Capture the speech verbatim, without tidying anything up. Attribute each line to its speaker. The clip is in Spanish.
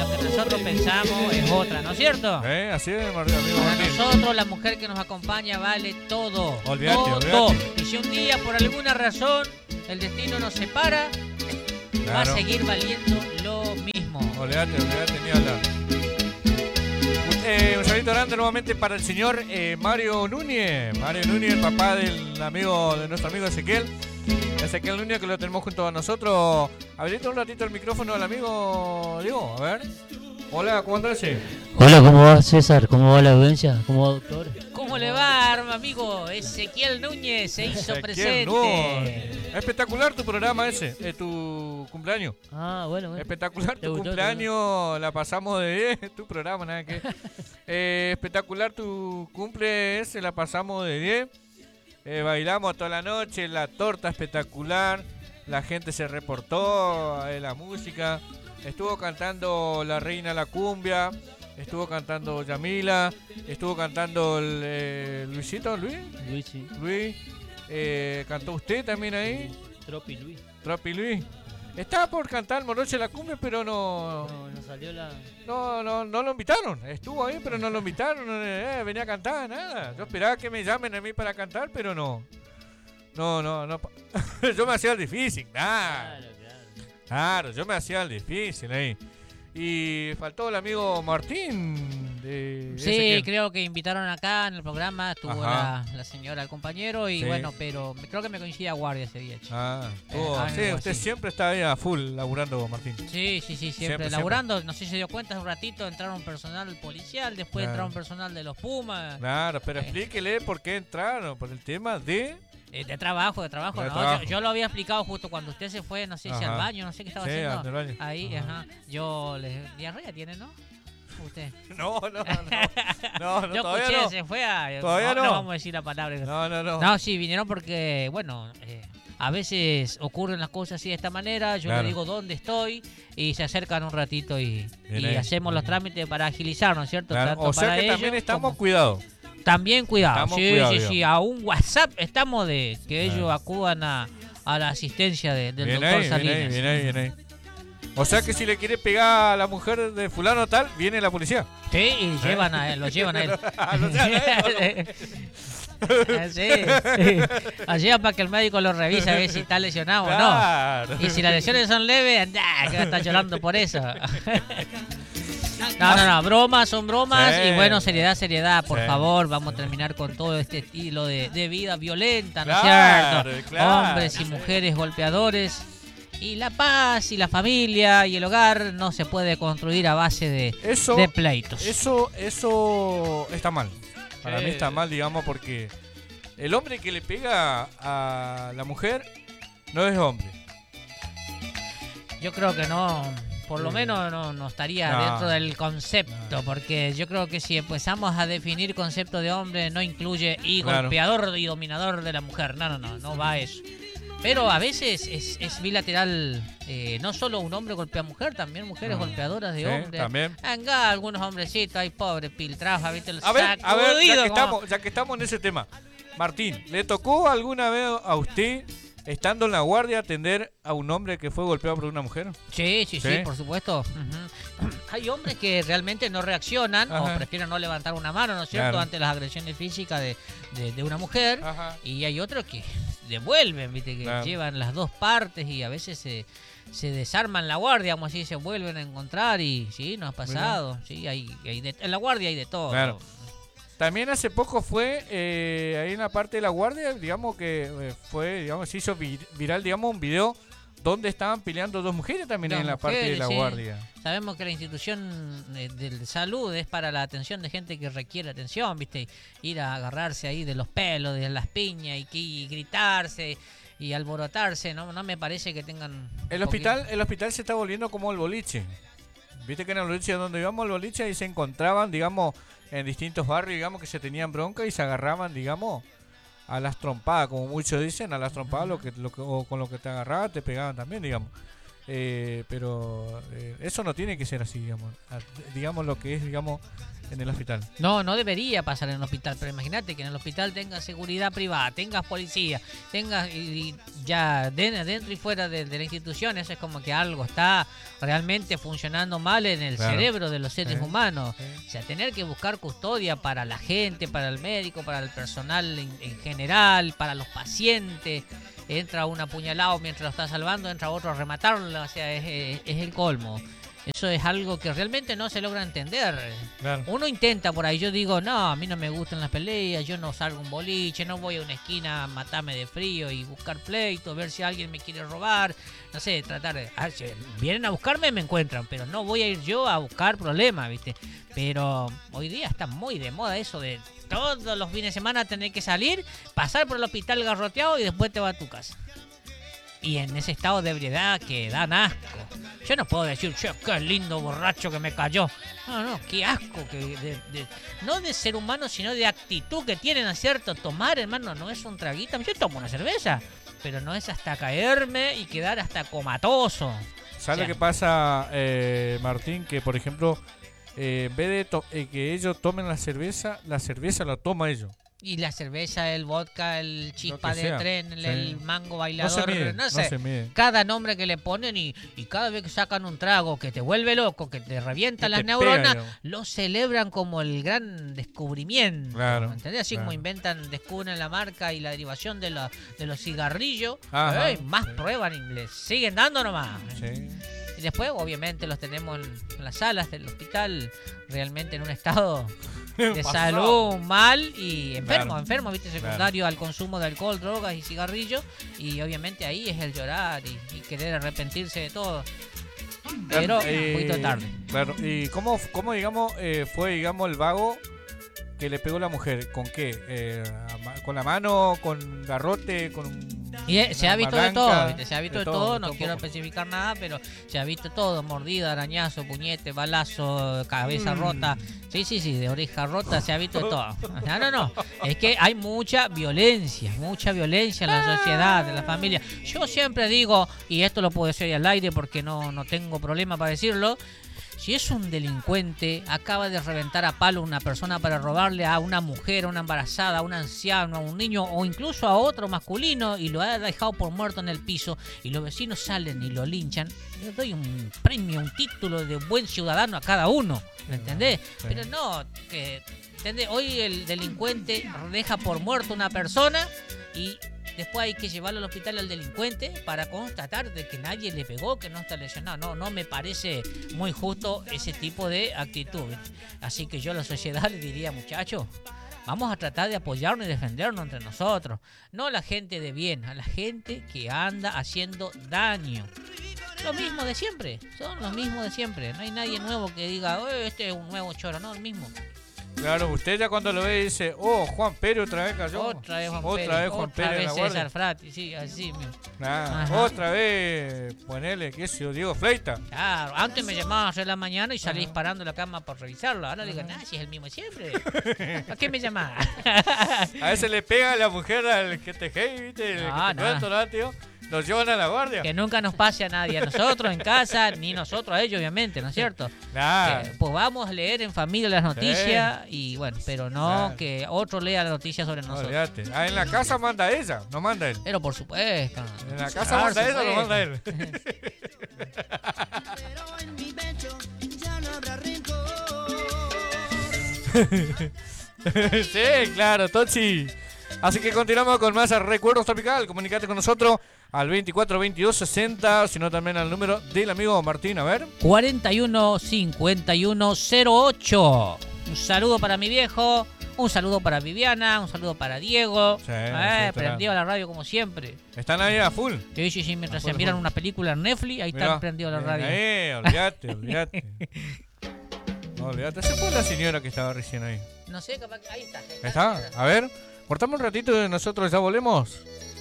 Speaker 1: lo que nosotros pensamos es otra, ¿no es cierto?
Speaker 2: Eh, así es, amigo
Speaker 1: Para
Speaker 2: Martín.
Speaker 1: nosotros la mujer que nos acompaña vale todo.
Speaker 2: Olvídate,
Speaker 1: todo.
Speaker 2: olvídate.
Speaker 1: Y si un día por alguna razón el destino nos separa,
Speaker 2: Claro.
Speaker 1: va a seguir valiendo lo mismo.
Speaker 2: Olvídate, olvídate, ni hablar. Eh, un saludo grande nuevamente para el señor eh, Mario Núñez. Mario Núñez, el papá del amigo, de nuestro amigo Ezequiel. Ezequiel Núñez, que lo tenemos junto a nosotros. Habilita un ratito el micrófono al amigo Diego, a ver. Hola, ¿cómo andás?
Speaker 3: Hola, ¿cómo va César? ¿Cómo va la audiencia? ¿Cómo va, doctor?
Speaker 1: ¿Cómo le va, amigo? Ezequiel Núñez se hizo
Speaker 2: Ezequiel
Speaker 1: presente.
Speaker 2: Núñez. Espectacular tu programa ese, eh, tu cumpleaños.
Speaker 3: Ah, bueno, bueno.
Speaker 2: Espectacular
Speaker 3: ¿Te
Speaker 2: tu
Speaker 3: gustó,
Speaker 2: cumpleaños, la pasamos de diez, tu programa, nada que. Eh, espectacular tu cumple ese, la pasamos de diez. Eh, bailamos toda la noche, la torta espectacular, la gente se reportó, eh, la música. Estuvo cantando la reina la cumbia, estuvo cantando Yamila, estuvo cantando el, eh, Luisito, Luis,
Speaker 3: Luis, sí.
Speaker 2: Luis, eh, cantó usted también ahí,
Speaker 3: Tropi Luis.
Speaker 2: Tropi Luis. Estaba por cantar Moroche la cumbia, pero no,
Speaker 3: No, no salió la...
Speaker 2: no, no, no lo invitaron. Estuvo ahí, pero no lo invitaron. Eh, venía a cantar, nada. Yo esperaba que me llamen a mí para cantar, pero no. No, no, no. Yo me hacía el difícil, nada.
Speaker 3: Claro, claro.
Speaker 2: Claro, yo me hacía el difícil ahí. Y faltó el amigo Martín. De
Speaker 1: Sí,
Speaker 2: Ezequiel.
Speaker 1: creo que invitaron acá en el programa, estuvo la,
Speaker 2: Ajá.
Speaker 1: la señora, el compañero, y
Speaker 2: Sí.
Speaker 1: bueno, pero me- creo que me coincide a guardia ese día, che.
Speaker 2: Ah,
Speaker 1: Eh,
Speaker 2: oh,
Speaker 1: algo
Speaker 2: sí, usted
Speaker 1: así.
Speaker 2: siempre está ahí a full laburando, Martín.
Speaker 1: Sí, sí, sí, siempre,
Speaker 2: Siempre,
Speaker 1: laburando, no sé si se dio cuenta, hace un ratito entraron personal policial, después
Speaker 2: Claro.
Speaker 1: entraron personal de los Pumas,
Speaker 2: Claro, pero
Speaker 1: Eh.
Speaker 2: explíquele por qué entraron. Por el tema de.
Speaker 1: eh, de trabajo, de trabajo,
Speaker 2: De
Speaker 1: ¿no?
Speaker 2: trabajo.
Speaker 1: Yo, yo lo había explicado justo cuando usted se fue, no sé si
Speaker 2: Ajá.
Speaker 1: al baño, no sé qué estaba
Speaker 2: Sí,
Speaker 1: haciendo.
Speaker 2: al baño.
Speaker 1: Ahí,
Speaker 2: Ajá.
Speaker 1: ajá, yo les... Diarrea tiene, ¿no? Usted.
Speaker 2: No, no, no. No, no,
Speaker 1: yo
Speaker 2: todavía
Speaker 1: escuché,
Speaker 2: no.
Speaker 1: se fue a...
Speaker 2: Todavía no.
Speaker 1: No vamos a decir la palabra.
Speaker 2: No, no, no.
Speaker 1: No, sí, vinieron porque, bueno, eh, a veces ocurren las cosas así de esta manera, yo
Speaker 2: Claro.
Speaker 1: le digo dónde estoy y se acercan un ratito y,
Speaker 2: Bien
Speaker 1: y
Speaker 2: ahí,
Speaker 1: hacemos los
Speaker 2: bien.
Speaker 1: trámites para agilizar, ¿no es cierto?
Speaker 2: Claro,
Speaker 1: Tanto
Speaker 2: o sea
Speaker 1: para
Speaker 2: que
Speaker 1: ellos
Speaker 2: también estamos
Speaker 1: como-
Speaker 2: cuidados.
Speaker 1: También cuidado,
Speaker 2: Estamos
Speaker 1: sí,
Speaker 2: cuidado,
Speaker 1: sí, sí,
Speaker 2: digamos.
Speaker 1: a un WhatsApp estamos de que ellos
Speaker 2: Claro.
Speaker 1: acudan a, a la asistencia de- del
Speaker 2: Bien
Speaker 1: doctor
Speaker 2: ahí, bien
Speaker 1: Salinas.
Speaker 2: ahí, bien ahí, bien ahí. O sea que si le quiere pegar a la mujer de fulano tal, viene la policía.
Speaker 1: Sí, y llevan a él, lo llevan a él.
Speaker 2: Lo llevan a él,
Speaker 1: sí, sí. Lo llevan para que el médico lo revise a ver si está lesionado o no.
Speaker 2: Claro.
Speaker 1: Y si las lesiones son leves, anda, que va a estar llorando por eso. No, no, no, bromas son bromas
Speaker 2: Sí.
Speaker 1: y bueno, seriedad, seriedad, por
Speaker 2: Sí.
Speaker 1: favor, vamos a terminar con todo este estilo de, de vida violenta, ¿no es
Speaker 2: Claro,
Speaker 1: cierto?
Speaker 2: claro.
Speaker 1: Hombres y mujeres golpeadores. Y la paz y la familia y el hogar no se puede construir a base de,
Speaker 2: Eso,
Speaker 1: de pleitos.
Speaker 2: eso, eso está mal. Para
Speaker 1: Sí.
Speaker 2: mí está mal, digamos, porque el hombre que le pega a la mujer no es hombre.
Speaker 1: Yo creo que no, por lo
Speaker 2: Sí.
Speaker 1: menos no, no estaría
Speaker 2: No.
Speaker 1: dentro del concepto,
Speaker 2: No.
Speaker 1: porque yo creo que si empezamos a definir concepto de hombre no incluye y
Speaker 2: Claro.
Speaker 1: golpeador y dominador de la mujer. No, no, no, no va a eso. Pero a veces es, es bilateral, eh, no solo un hombre golpea a mujer, también mujeres
Speaker 2: No.
Speaker 1: golpeadoras de
Speaker 2: Sí,
Speaker 1: hombres.
Speaker 2: también.
Speaker 1: Venga, algunos hombrecitos, hay pobres piltrafas, ¿viste? Los
Speaker 2: A ver, a ver, ya
Speaker 1: sacudidos
Speaker 2: que,
Speaker 1: como-
Speaker 2: estamos, ya que estamos en ese tema. Martín, ¿le tocó alguna vez a usted, estando en la guardia, atender a un hombre que fue golpeado por una mujer?
Speaker 1: Sí, sí, sí,
Speaker 2: ¿Sí?
Speaker 1: por supuesto. Ujú. Hay hombres que realmente no reaccionan
Speaker 2: Ajá.
Speaker 1: o prefieren no levantar una mano, ¿no es cierto?,
Speaker 2: Claro.
Speaker 1: ante las agresiones físicas de, de- de una mujer.
Speaker 2: Ajá.
Speaker 1: Y hay otros que devuelven, ¿viste? Que
Speaker 2: Claro.
Speaker 1: llevan las dos partes y a veces se, se desarman la guardia, como así se vuelven a encontrar y sí, nos ha pasado. Sí, hay, hay de- en la guardia hay de todo.
Speaker 2: Claro. También hace poco fue eh, ahí en la parte de la guardia, digamos que eh, fue, digamos, se hizo vi- viral, digamos, un video donde estaban peleando dos mujeres también
Speaker 1: Dos
Speaker 2: en la parte de
Speaker 1: mujeres,
Speaker 2: la
Speaker 1: sí.
Speaker 2: guardia.
Speaker 1: Sabemos que la institución eh, de salud es para la atención de gente que requiere atención, ¿viste? Ir a agarrarse ahí de los pelos, de las piñas y, que- y gritarse y alborotarse, ¿no? No me parece que tengan...
Speaker 2: El
Speaker 1: un
Speaker 2: hospital, el hospital se está volviendo como el boliche. Viste que en el boliche donde íbamos al boliche y se encontraban, digamos, en distintos barrios, digamos, que se tenían bronca y se agarraban, digamos, a las trompadas, como muchos dicen, a las trompadas, lo que, lo que, o con lo que te agarraban, te pegaban también, digamos. Eh, pero eh, eso no tiene que ser así, digamos. A- digamos lo que es, digamos, en el hospital.
Speaker 1: No, no debería pasar en el hospital, pero imagínate que en el hospital tengas seguridad privada, tengas policía, tengas y, y ya de- dentro y fuera de, de la institución, eso es como que algo está realmente funcionando mal en el
Speaker 2: Claro.
Speaker 1: cerebro de los seres
Speaker 2: Sí,
Speaker 1: humanos.
Speaker 2: sí.
Speaker 1: O sea, tener que buscar custodia para la gente, para el médico, para el personal en, en general, para los pacientes. Entra un apuñalado mientras lo está salvando, entra otro a rematarlo, o sea, es, es- es el colmo. Eso es algo que realmente no se logra entender.
Speaker 2: Claro.
Speaker 1: Uno intenta por ahí, yo digo, no, a mí no me gustan las peleas, yo no salgo a un boliche, no voy a una esquina a matarme de frío y buscar pleito, ver si alguien me quiere robar, no sé, tratar de... ah, si vienen a buscarme, me encuentran, pero no voy a ir yo a buscar problemas, ¿viste? Pero hoy día está muy de moda eso de todos los fines de semana tener que salir, pasar por el hospital garroteado y después te vas a tu casa. Y en ese estado de ebriedad que dan asco. Yo no puedo decir, che, qué lindo borracho que me cayó. No, no, qué asco. Que de, de- no de ser humano, sino de actitud que tienen a cierto tomar, hermano. No es un traguito. Yo tomo una cerveza, pero no es hasta caerme y quedar hasta comatoso.
Speaker 2: ¿Sabes
Speaker 1: O sea,
Speaker 2: lo que pasa, eh, Martín? Que, por ejemplo, eh, en vez de to- eh, que ellos tomen la cerveza, la cerveza la toma ellos.
Speaker 1: Y la cerveza, el vodka, el chispa
Speaker 2: que
Speaker 1: de
Speaker 2: sea,
Speaker 1: tren, el,
Speaker 2: sí.
Speaker 1: el mango
Speaker 2: No se
Speaker 1: bailador,
Speaker 2: miden,
Speaker 1: no
Speaker 2: no
Speaker 1: sé.
Speaker 2: se miden.
Speaker 1: Cada nombre que le ponen y, y cada vez que sacan un trago que te vuelve loco, que te revienta
Speaker 2: Que
Speaker 1: las
Speaker 2: te pega,
Speaker 1: neuronas,
Speaker 2: digamos.
Speaker 1: lo celebran como el gran descubrimiento.
Speaker 2: Claro,
Speaker 1: ¿Entendés? Así
Speaker 2: claro.
Speaker 1: como inventan, descubren la marca y la derivación de, la, de los cigarrillos.
Speaker 2: Ajá,
Speaker 1: ¡Ey! Más
Speaker 2: sí.
Speaker 1: prueban y les siguen dando nomás.
Speaker 2: Sí.
Speaker 1: Y después, obviamente, los tenemos en, en las salas del hospital, realmente en un estado de
Speaker 2: Pasado.
Speaker 1: salud mal y enfermo,
Speaker 2: Claro.
Speaker 1: enfermo, ¿viste? Secundario al consumo de alcohol, drogas y cigarrillos. Y obviamente ahí es el llorar y, y querer arrepentirse de todo. Pero
Speaker 2: Eh,
Speaker 1: un poquito tarde.
Speaker 2: Claro. ¿Y cómo, cómo digamos, eh, fue, digamos, el vago que le pegó a la mujer? ¿Con qué? Eh, a ma- ¿Con la mano? ¿Con garrote? ¿Con un-
Speaker 1: Y eh, se
Speaker 2: una
Speaker 1: ha visto de
Speaker 2: palanca?
Speaker 1: todo, ¿viste? Se ha visto de, todo, no
Speaker 2: todo un
Speaker 1: quiero
Speaker 2: poco.
Speaker 1: especificar nada, pero se ha visto todo, mordida, arañazo, puñete, balazo, cabeza
Speaker 2: Mm.
Speaker 1: rota, sí, sí, sí, de oreja rota, se ha visto de todo. No, no, no, es que hay mucha violencia, mucha violencia en la sociedad, en la familia. Yo siempre digo, y esto lo puedo decir al aire porque no, no tengo problema para decirlo, si es un delincuente, acaba de reventar a palo a una persona para robarle a una mujer, a una embarazada, a un anciano, a un niño o incluso a otro masculino y lo ha dejado por muerto en el piso y los vecinos salen y lo linchan, le doy un premio, un título de buen ciudadano a cada uno, ¿me entendés?
Speaker 2: Sí.
Speaker 1: Pero no, que, ¿entendés? Hoy el delincuente deja por muerto a una persona y después hay que llevarlo al hospital al delincuente para constatar de que nadie le pegó, que no está lesionado. No, no me parece muy justo ese tipo de actitud. Así que yo a la sociedad le diría, muchachos, vamos a tratar de apoyarnos y defendernos entre nosotros. No a la gente de bien, a la gente que anda haciendo daño. Lo mismo de siempre, son los mismos de siempre. No hay nadie nuevo que diga, oh, este es un nuevo choro, no, el mismo.
Speaker 2: Claro, usted ya cuando lo ve dice, oh, Juan Pérez otra vez cayó.
Speaker 1: Otra vez Juan
Speaker 2: Otra
Speaker 1: Pérez,
Speaker 2: vez Juan
Speaker 1: otra
Speaker 2: Pérez en
Speaker 1: vez
Speaker 2: la guardia.
Speaker 1: César Frati, sí, así mismo.
Speaker 2: Nah,
Speaker 1: Ajá.
Speaker 2: otra vez, ponele, qué sé yo, Diego Fleita.
Speaker 1: Claro, antes me llamaban a las seis de la mañana y salí
Speaker 2: Ajá.
Speaker 1: disparando la cama por revisarlo. Ahora le digo, nah, si es el mismo de siempre. ¿A qué me llamaba?
Speaker 2: A veces le pega a la mujer al que te hey, ¿viste? El
Speaker 1: No,
Speaker 2: que te
Speaker 1: no.
Speaker 2: cuento, ¿no, tío? Los llevan a la guardia.
Speaker 1: Que nunca nos pase a nadie, a nosotros en casa, ni nosotros a ellos, obviamente, ¿no es cierto?
Speaker 2: Nah,
Speaker 1: Que podamos leer en familia las noticias y bueno, pero no
Speaker 2: Claro.
Speaker 1: que otro lea las noticias sobre
Speaker 2: no,
Speaker 1: nosotros.
Speaker 2: olvídate. Ah, en la casa manda ella, no manda él.
Speaker 1: Pero por supuesto.
Speaker 2: En la casa
Speaker 1: Por
Speaker 2: manda ella, no
Speaker 1: supuesto.
Speaker 2: manda él.
Speaker 4: Pero en mi pecho ya no habrá rencor.
Speaker 2: Sí, claro, Tochi. Así que continuamos con más Recuerdos Tropical. Comunicate con nosotros al veinticuatro veintidós sesenta, sino también al número del amigo Martín. A ver.
Speaker 1: cuarenta y uno cincuenta y uno cero ocho. Un saludo para mi viejo, un saludo para Viviana, un saludo para Diego.
Speaker 2: Sí,
Speaker 1: eh,
Speaker 2: sí,
Speaker 1: prendido a la radio como siempre.
Speaker 2: Están ahí a full.
Speaker 1: Sí, sí, sí, mientras
Speaker 2: A full,
Speaker 1: se miran
Speaker 2: full.
Speaker 1: una película en Netflix, ahí
Speaker 2: Mirá.
Speaker 1: están prendidos a la radio.
Speaker 2: Eh, olvídate, olvídate. No, olvídate. Se fue la señora que estaba recién ahí.
Speaker 1: No sé, capaz que ahí está.
Speaker 2: ¿Está? A ver, cortamos un ratito y nosotros ya volvemos.